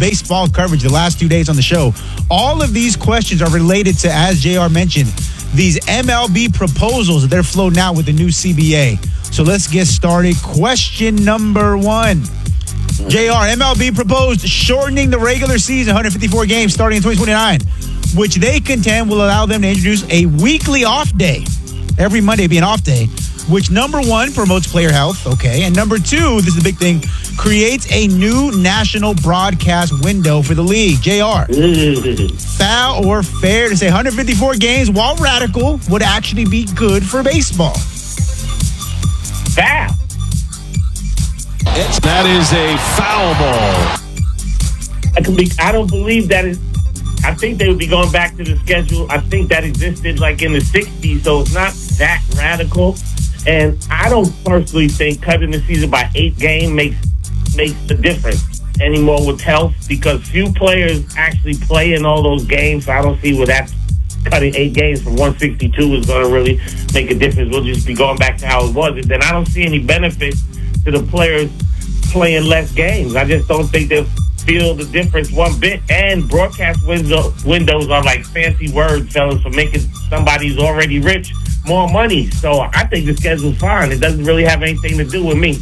baseball coverage the last 2 days on the show. All of these questions are related to, as JR mentioned, these MLB proposals that they're floating out with the new CBA. So let's get started. Question number 1. JR, MLB proposed shortening the regular season, 154 games starting in 2029, which they contend will allow them to introduce a weekly off day. Every Monday be an off day, which number 1 promotes player health, okay, and number 2, this is the big thing, creates a new national broadcast window for the league. JR, foul or fair to say 154 games, while radical, would actually be good for baseball? Foul. That is a foul ball. I don't believe that is. I think they would be going back to the schedule. I think that existed like in the 60s, so it's not that radical. And I don't personally think cutting the season by 8 games makes a difference anymore with health, because few players actually play in all those games. So I don't see where that cutting 8 games from 162 is going to really make a difference. We'll just be going back to how it was. And then I don't see any benefit to the players playing less games. I just don't think they'll feel the difference one bit. And broadcast windows are like fancy words, fellas, for making somebody who's already rich more money. So I think the schedule's fine. It doesn't really have anything to do with me.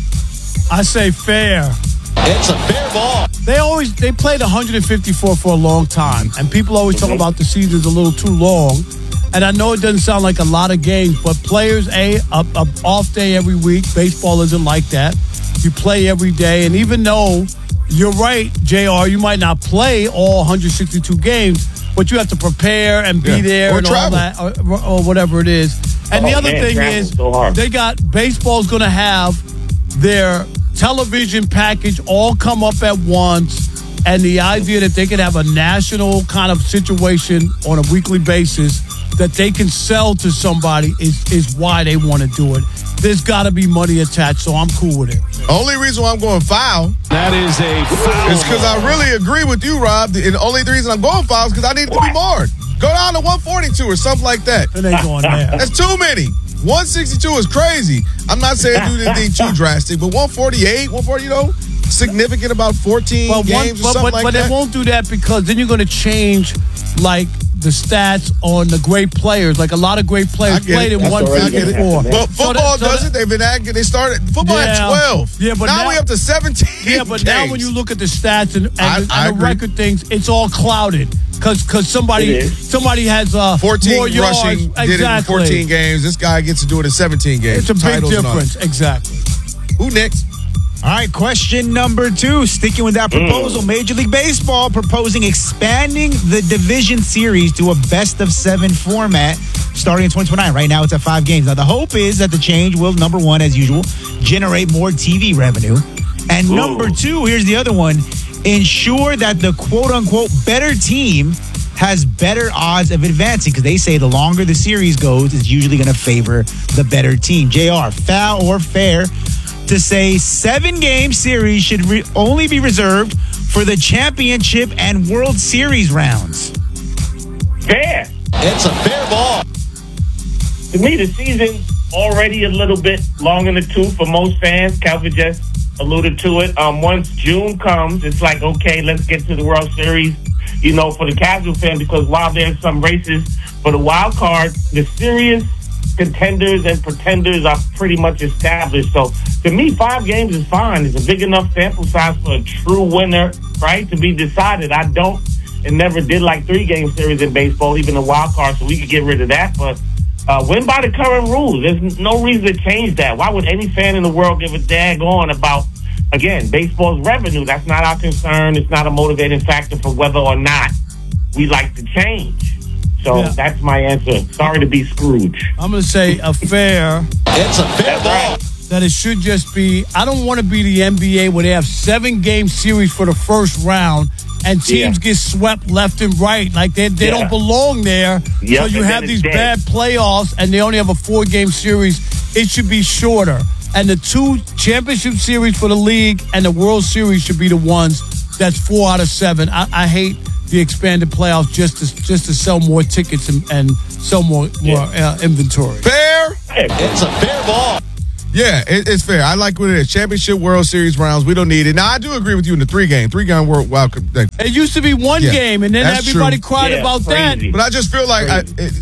I say fair. It's a fair ball. They played 154 for a long time, and people always talk about the season's a little too long. And I know it doesn't sound like a lot of games, but players, a off day every week. Baseball isn't like that. You play every day, and even though you're right, JR, you might not play all 162 games, but you have to prepare and be there or and travel. all that, or whatever it is. And the other thing is, they got baseball's going to have their television package all come up at once, and the idea that they could have a national kind of situation on a weekly basis that they can sell to somebody is why they want to do it. There's got to be money attached, so I'm cool with it. Only reason why I'm going foul That is a foul is because I really agree with you, Rob. And the only reason I'm going foul is because I need it to be more. Go down to 142 or something like that. It ain't going there. That's too many. 162 is crazy. I'm not saying do anything too drastic, but 148, 140, significant, about 14 games or something like that. But they won't do that because then you're going to change, like, the stats on the great players. Like, a lot of great players played in 154. But football doesn't. They've been acting. They started football at 12. Yeah, but now we're up to 17. Yeah, but games. Now when you look at the stats and I the agree. record things, it's all clouded because somebody has 14 more yards. rushing, did it in 14 games. This guy gets to do it in 17 games. It's a big Titles and all. difference. Exactly. Who next? All right, question number 2. Sticking with that proposal, Major League Baseball proposing expanding the division series to a best-of-7 format starting in 2029. Right now, it's at 5 games. Now, the hope is that the change will, number 1, as usual, generate more TV revenue. And number 2, here's the other one, ensure that the quote-unquote better team has better odds of advancing, because they say the longer the series goes, it's usually going to favor the better team. JR, foul or fair to say 7-game series should only be reserved for the championship and World Series rounds? Fair. It's a fair ball. To me, the season's already a little bit long in the tooth for most fans. Calvin just alluded to it. Once June comes, it's like, okay, let's get to the World Series, for the casual fan, because while there's some races for the wild card, the serious contenders and pretenders are pretty much established. So to me, 5 games is fine. It's a big enough sample size for a true winner, right, to be decided. I don't and never did like 3-game series in baseball, even the wild card, so we could get rid of that. But win by the current rules. There's no reason to change that. Why would any fan in the world give a daggone about, again, baseball's revenue? That's not our concern. It's not a motivating factor for whether or not we like to change. So that's my answer. Sorry to be Scrooge. I'm going to say a fair. It's a fair ball. That it should just be, I don't want to be the NBA where they have 7-game series for the first round and teams get swept left and right. Like they don't belong there. So you have these bad playoffs and they only have a 4-game series. It should be shorter. And the 2 championship series for the league and the World Series should be the ones that's 4 out of 7. I hate the expanded playoffs just to sell more tickets and sell more inventory. Fair. It's a fair ball. Yeah, it's fair. I like what it is. Championship, World Series rounds. We don't need it. Now, I do agree with you in the 3-game World Wild Card. It used to be one game, and then everybody cried about crazy. that. But I just feel like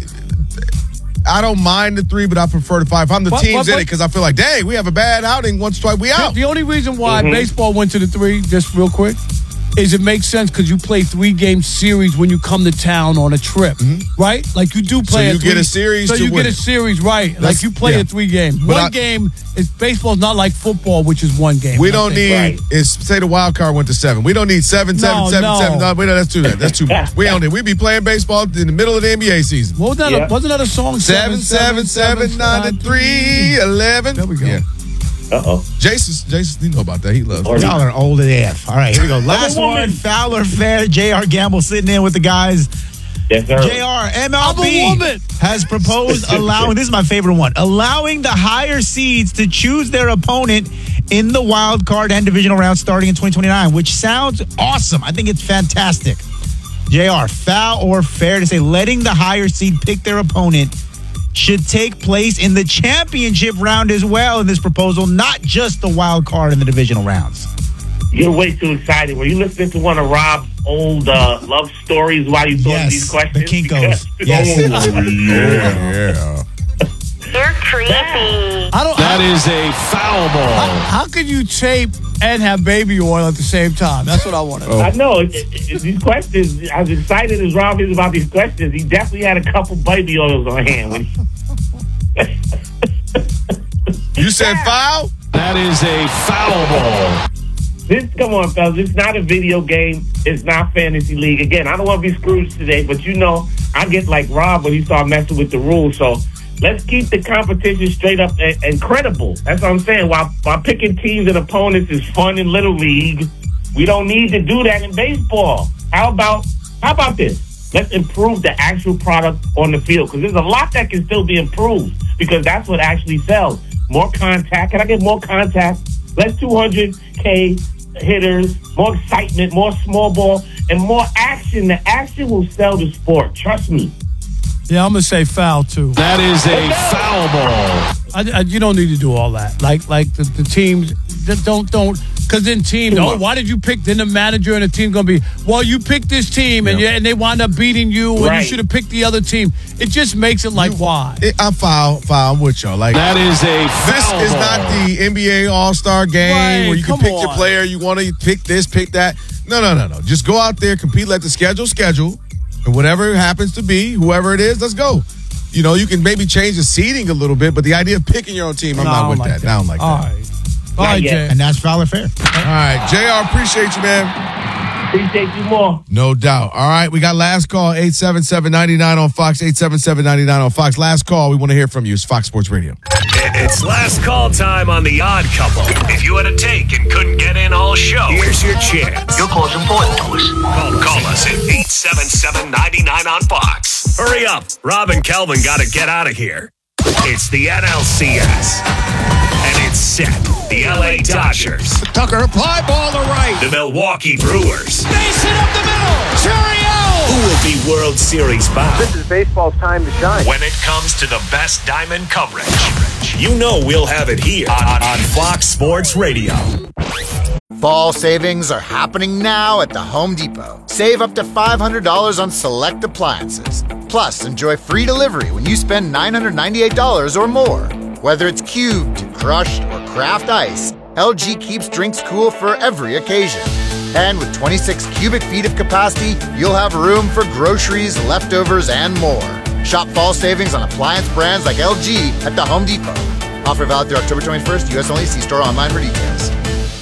I don't mind the 3, but I prefer the 5. If I'm the team's in it, because I feel like, dang, we have a bad outing once, twice, we out. The only reason why baseball went to the 3, just real quick, is it makes sense because you play 3-game series when you come to town on a trip, right? Like you do play. So you get a series. So you get a series, right? Like you play a 3-game. One game is baseball's not like football, which is 1 game. We don't need. Say the wild card went to 7. We don't need 7. No, that's too much. That's too much. We don't need. We be playing baseball in the middle of the NBA season. What was that? Wasn't that a song? 7, 7, 7, 9, 3, 11. There we go. Yeah. Jason, you know about that. He loves it. Y'all are old AF. All right, here we go. Last one, Fowler Fair. J.R. Gamble sitting in with the guys. Yes, sir. J.R. MLB has proposed allowing, this is my favorite one, allowing the higher seeds to choose their opponent in the wild card and divisional round starting in 2029, which sounds awesome. I think it's fantastic. J.R., foul or fair to say letting the higher seed pick their opponent should take place in the championship round as well in this proposal, not just the wild card and the divisional rounds. You're way too excited. Were you listening to one of Rob's old love stories while you thought of these questions? The Kinkos. Yes. Yeah. You're creepy. That is a foul ball. How can you tape and have baby oil at the same time? That's what I want to know. I know. These questions, as excited as Rob is about these questions, he definitely had a couple baby oils on hand. When You said foul? That is a foul ball. Come on, fellas. It's not a video game. It's not fantasy league. Again, I don't want to be Scrooge today, but I get like Rob when he start messing with the rules. So let's keep the competition straight up and credible. That's what I'm saying. While picking teams and opponents is fun in Little League, we don't need to do that in baseball. How about this? Let's improve the actual product on the field, because there's a lot that can still be improved, because that's what actually sells. More contact. Can I get more contact? Less 200K hitters, more excitement, more small ball, and more action. The action will sell the sport. Trust me. Yeah, I'm going to say foul, too. That is a foul ball. You don't need to do all that. Like the teams, don't. Because then teams, why did you pick? Then the manager and the team going to be, well, you picked this team, and they wind up beating you, and you should have picked the other team. It just makes it like, why? I'm foul. I'm with y'all. Like, that is a foul This is ball. not the NBA All-Star game where you can pick your player. You want to pick this, pick that. No. Just go out there, compete, let the schedule. And whatever it happens to be, whoever it is, let's go. You know, you can maybe change the seeding a little bit, but the idea of picking your own team, I'm not with that. I don't like that. All right, Jay. And that's foul or fair. All right, JR, appreciate you, man. Appreciate you more. No doubt. All right, we got last call, 877-99 on Fox, 877-99 on Fox. Last call, we want to hear from you. It's Fox Sports Radio. It's last call time on The Odd Couple. If you had a take and couldn't get in all show, here's your chance. Your call's important to us. Call us at 877-99 on Fox. Hurry up. Rob and Kelvin got to get out of here. It's the NLCS. And it's set. The LA Dodgers. Tucker, fly ball to right. The Milwaukee Brewers. Base hit up the middle. Cheerio. Who will be World Series bound? This is baseball's time to shine. When it comes to the best diamond coverage, you know we'll have it here on Fox Sports Radio. Fall savings are happening now at the Home Depot. Save up to $500 on select appliances. Plus, enjoy free delivery when you spend $998 or more. Whether it's cubed, crushed, or craft ice, LG keeps drinks cool for every occasion. And with 26 cubic feet of capacity, you'll have room for groceries, leftovers, and more. Shop fall savings on appliance brands like LG at the Home Depot. Offer valid through October 21st, U.S. only. See store online for details.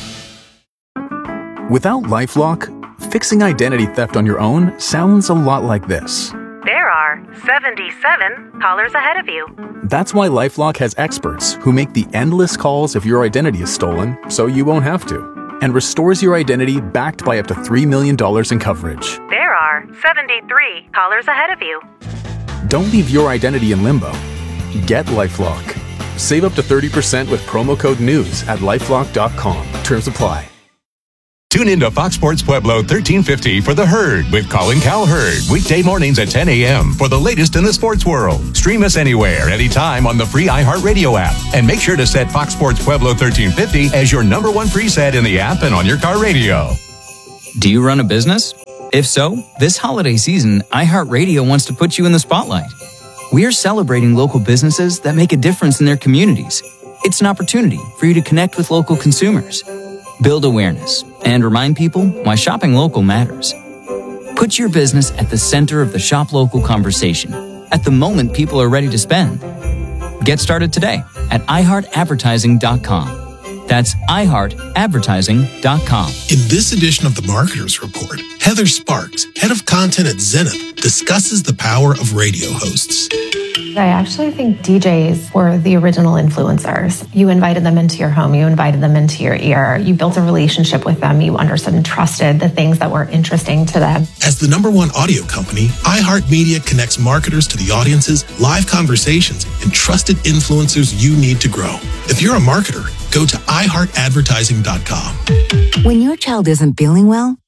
Without LifeLock, fixing identity theft on your own sounds a lot like this. There are 77 callers ahead of you. That's why LifeLock has experts who make the endless calls if your identity is stolen, so you won't have to, and restores your identity backed by up to $3 million in coverage. There are 73 callers ahead of you. Don't leave your identity in limbo. Get LifeLock. Save up to 30% with promo code NEWS at LifeLock.com. Terms apply. Tune in to Fox Sports Pueblo 1350 for The Herd with Colin Cowherd. Weekday mornings at 10 a.m. for the latest in the sports world. Stream us anywhere, anytime on the free iHeartRadio app. And make sure to set Fox Sports Pueblo 1350 as your number one preset in the app and on your car radio. Do you run a business? If so, this holiday season, iHeartRadio wants to put you in the spotlight. We're celebrating local businesses that make a difference in their communities. It's an opportunity for you to connect with local consumers, build awareness, and remind people why shopping local matters. Put your business at the center of the shop local conversation at the moment people are ready to spend. Get started today at iHeartAdvertising.com. That's iHeartAdvertising.com. In this edition of the Marketers Report, Heather Sparks, head of content at Zenith, discusses the power of radio hosts. I actually think DJs were the original influencers. You invited them into your home. You invited them into your ear. You built a relationship with them. You understood and trusted the things that were interesting to them. As the #1 audio company, iHeartMedia connects marketers to the audiences, live conversations, and trusted influencers you need to grow. If you're a marketer, go to iHeartAdvertising.com. When your child isn't feeling well,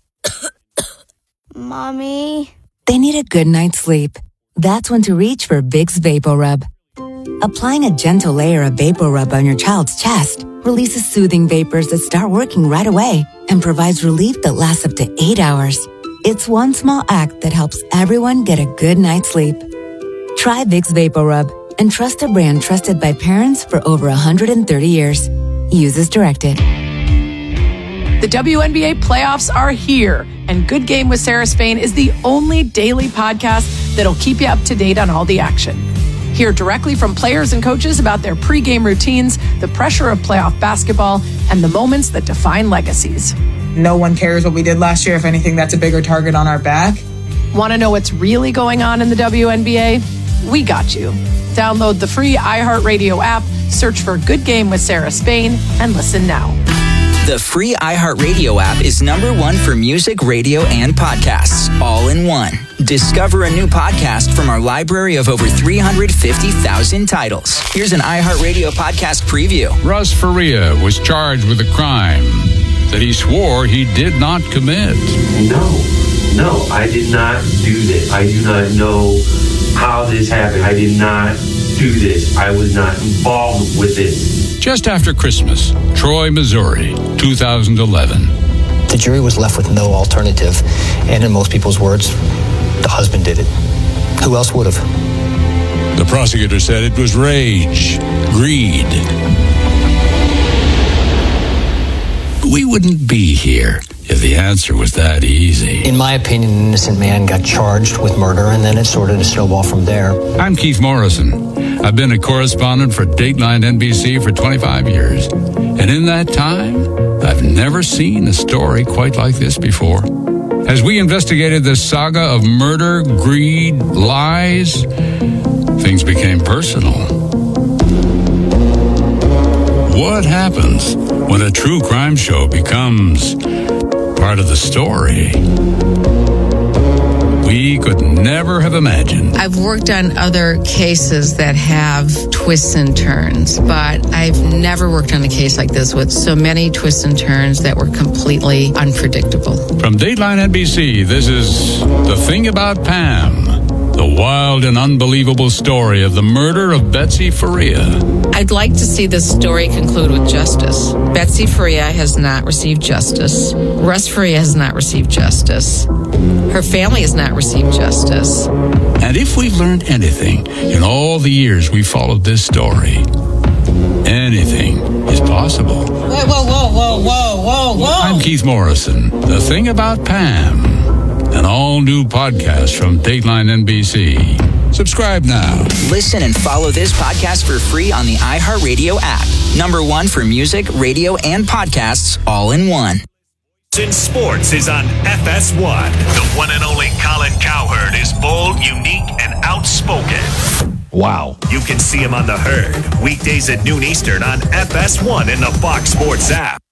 Mommy, they need a good night's sleep. That's when to reach for Vicks VapoRub. Applying a gentle layer of VapoRub on your child's chest releases soothing vapors that start working right away and provides relief that lasts up to 8 hours. It's one small act that helps everyone get a good night's sleep. Try Vicks VapoRub and trust a brand trusted by parents for over 130 years. Use as directed. The WNBA playoffs are here, and Good Game with Sarah Spain is the only daily podcast that'll keep you up to date on all the action. Hear directly from players and coaches about their pregame routines, the pressure of playoff basketball, and the moments that define legacies. No one cares what we did last year. If anything, that's a bigger target on our back. Want to know what's really going on in the WNBA? We got you. Download the free iHeartRadio app, search for Good Game with Sarah Spain, and listen now. The free iHeartRadio app is #1 for music, radio, and podcasts, all in one. Discover a new podcast from our library of over 350,000 titles. Here's an iHeartRadio podcast preview. Russ Faria was charged with a crime that he swore he did not commit. No, I did not do this. I do not know how this happened. I did not do this. I was not involved with this. Just after Christmas, Troy, Missouri, 2011. The jury was left with no alternative, and in most people's words, the husband did it. Who else would have? The prosecutor said it was rage, greed. We wouldn't be here if the answer was that easy. In my opinion, an innocent man got charged with murder, and then it started to snowball from there. I'm Keith Morrison. I've been a correspondent for Dateline NBC for 25 years. And in that time, I've never seen a story quite like this before. As we investigated this saga of murder, greed, lies, things became personal. What happens when a true crime show becomes part of the story? We could never have imagined. I've worked on other cases that have twists and turns, but I've never worked on a case like this with so many twists and turns that were completely unpredictable. From Dateline NBC, this is The Thing About Pam, the wild and unbelievable story of the murder of Betsy Faria. I'd like to see this story conclude with justice. Betsy Faria has not received justice. Russ Faria has not received justice. Her family has not received justice. And if we've learned anything in all the years we followed this story, anything is possible. Whoa. I'm Keith Morrison. The Thing About Pam, an all-new podcast from Dateline NBC. Subscribe now. Listen and follow this podcast for free on the iHeartRadio app. #1 for music, radio, and podcasts, all in one. In sports is on FS1. The one and only Colin Cowherd is bold, unique, and outspoken. Wow. You can see him on The Herd, weekdays at noon Eastern on FS1 in the Fox Sports app.